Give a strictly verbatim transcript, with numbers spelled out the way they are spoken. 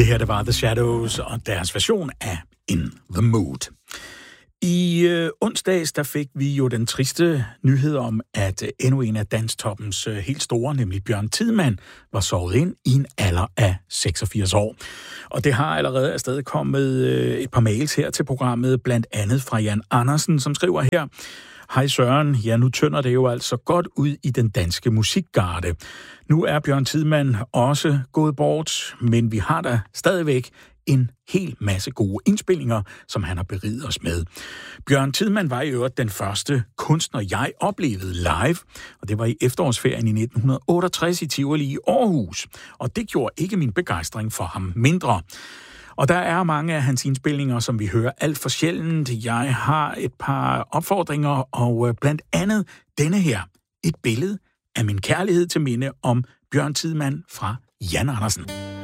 Det her, det var The Shadows og deres version af In the Mood. I øh, onsdags, der fik vi jo den triste nyhed om, at øh, endnu en af danstoppens øh, helt store, nemlig Bjørn Tidemand, var sovet ind i en alder af seksogfirs år. Og det har allerede afsted kommet øh, et par mails her til programmet, blandt andet fra Jan Andersen, som skriver her: Hej Søren, ja nu tynder det jo altså godt ud i den danske musikgarde. Nu er Bjørn Tidemand også gået bort, men vi har da stadigvæk en hel masse gode indspillinger, som han har beriget os med. Bjørn Tidemand var i øvrigt den første kunstner, jeg oplevede live, og det var i efterårsferien i nitten otteogtres i Tivoli i Aarhus, og det gjorde ikke min begejstring for ham mindre. Og der er mange af hans indspilninger, som vi hører alt for sjældent. Jeg har et par opfordringer, og blandt andet denne her. Et billede af min kærlighed til minde om Bjørn Tidemand fra Jan Andersen.